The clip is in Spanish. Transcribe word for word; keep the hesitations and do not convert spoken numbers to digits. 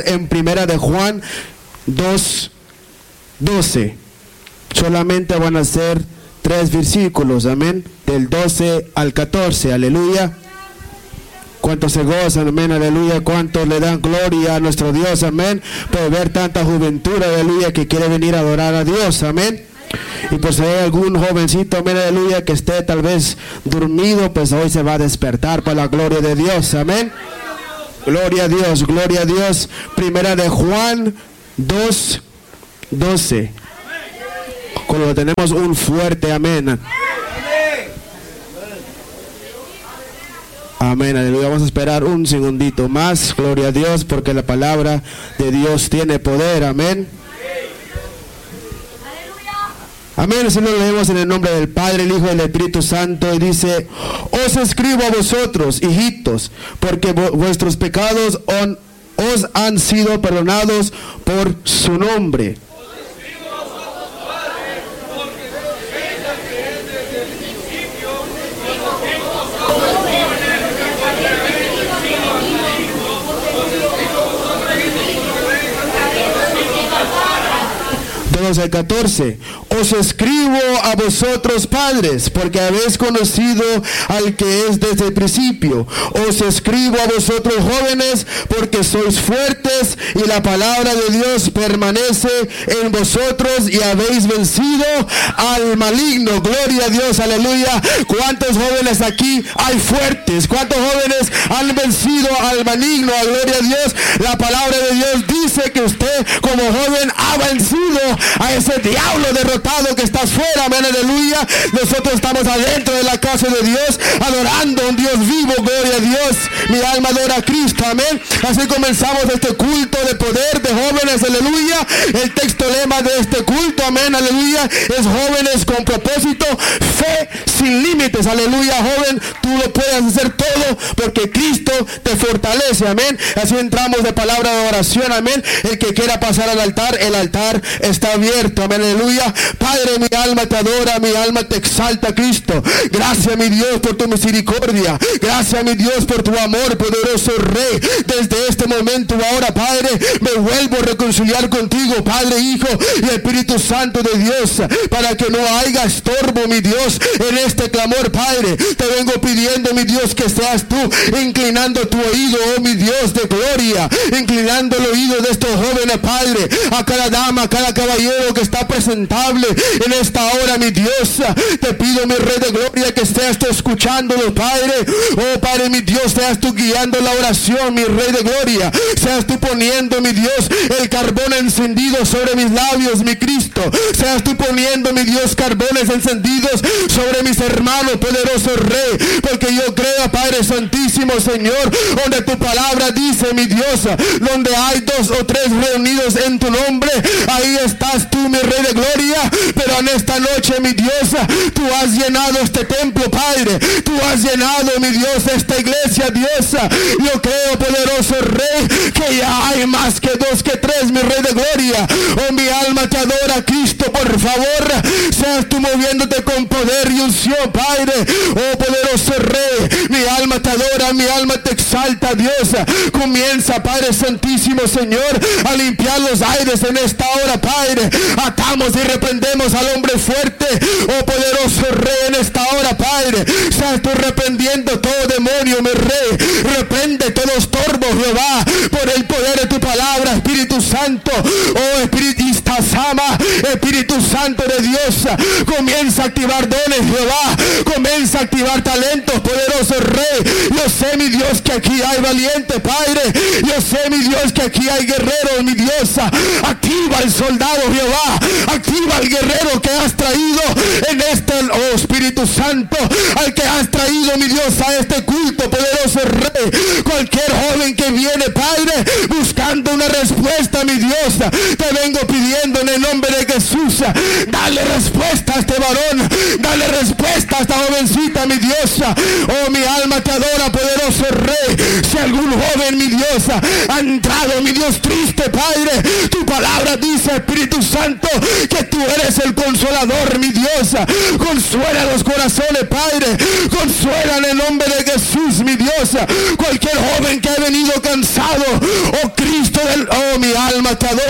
estar en Primera de Juan dos doce. Solamente van a ser tres versículos, amén, del doce al catorce, aleluya. ¿Cuántos se gozan, amén, aleluya? ¿Cuántos le dan gloria a nuestro Dios, amén? Por ver tanta juventud, aleluya, que quiere venir a adorar a Dios, amén. Y por si hay algún jovencito, amén, aleluya, que esté tal vez dormido, pues hoy se va a despertar para la gloria de Dios, amén. Gloria a Dios, gloria a Dios. Primera de Juan dos doce. Cuando tenemos un fuerte amén. Amén, aleluya. Vamos a esperar un segundito más, gloria a Dios, porque la palabra de Dios tiene poder, amén. Amén, eso lo leemos en el nombre del Padre, el Hijo y el Espíritu Santo, y dice: os escribo a vosotros, hijitos, porque vuestros pecados on, os han sido perdonados por su nombre. Al catorce, os escribo a vosotros padres, porque habéis conocido al que es desde el principio. Os escribo a vosotros jóvenes, porque sois fuertes y la palabra de Dios permanece en vosotros y habéis vencido al maligno. Gloria a Dios, aleluya. ¿Cuántos jóvenes aquí hay fuertes? ¿Cuántos jóvenes han vencido al maligno? A gloria a Dios. La palabra de Dios dice que usted como joven ha vencido a ese diablo derrotado que está afuera, amén, aleluya. Nosotros estamos adentro de la casa de Dios, adorando a un Dios vivo, gloria a Dios. Mi alma adora a Cristo, amén. Así comenzamos este culto de poder de jóvenes, aleluya. El texto lema de este culto, amén, aleluya, es jóvenes con propósito, fe sin límites, aleluya. Joven, tú lo puedes hacer todo porque Cristo te fortalece, amén. Así entramos de palabra de oración, amén. El que quiera pasar al altar, el altar está abierto, amén, aleluya. Padre, mi alma te adora, mi alma te exalta, Cristo. Gracias, mi Dios, por tu misericordia. Gracias, mi Dios, por tu amor, poderoso Rey. Desde este momento ahora, Padre, me vuelvo a reconciliar contigo, Padre, Hijo y Espíritu Santo de Dios, para que no haya estorbo, mi Dios, en este clamor, Padre. Te vengo pidiendo, mi Dios, que seas tú inclinando tu oído, oh mi Dios de gloria, inclinando el oído de estos jóvenes, Padre, a cada dama, a cada caballero que está presentable en esta hora, mi Dios. Te pido, mi Rey de gloria, que seas tú escuchándolo, Padre. Oh Padre, mi Dios, seas tú guiando la oración, mi Rey de gloria. Seas tú poniendo, mi Dios, el carbón encendido sobre mis labios, mi Cristo. Seas tú poniendo, mi Dios, carbones encendidos sobre mis hermanos, poderoso Rey, porque yo creo, Padre Santísimo, Señor, donde tu palabra dice, mi Dios, donde hay dos o tres reunidos en tu nombre, ahí estás tú, mi Rey de gloria. Pero en esta noche, mi Dios, tú has llenado este templo, Padre. Tú has llenado, mi Dios, esta iglesia, Dios. Yo creo, poderoso Rey, que ya hay más que dos que tres, mi Rey de gloria. Oh, mi alma te adora, Cristo, por favor, seas tú moviéndote con poder y unción, Padre. Oh, poderoso Rey, mi alma te adora, mi alma te exalta, Dios. Comienza, Padre Santísimo, Señor, a limpiar los aires en esta hora, Padre. Atamos y reprendemos al hombre fuerte, oh poderoso Rey, en esta hora, Padre. Seas tú reprendiendo todo demonio, mi Rey. Reprende todo estorbo, Jehová, por el poder de tu palabra, Espíritu Santo. Oh Espíritu Sama, Espíritu Santo de Dios, comienza a activar dones, Jehová. Comienza a activar talentos, poderoso Rey. Yo sé, mi Dios, que aquí hay valiente, Padre. Yo sé, mi Dios, que aquí hay guerreros, mi Dios. Activa el soldado, Jehová. Activa al guerrero que has traído en este, oh Espíritu Santo, al que has traído, mi Dios, a este culto, poderoso Rey. Cualquier joven que viene, Padre, buscando una respuesta, mi Dios, te vengo pidiendo en el nombre de Jesús, dale respuesta a este varón, dale respuesta a esta jovencita, mi Dios. Oh, mi alma te adora, poderoso Rey. Si algún joven, mi Dios, ha entrado, mi Dios, triste, Padre, tu palabra dice, Espíritu Santo, que tú eres el consolador, mi Dios. Consuela los corazones, Padre. Consuela en el nombre de Jesús, mi Dios. Cualquier joven que ha venido cansado, oh Cristo del oh mi alma te adora.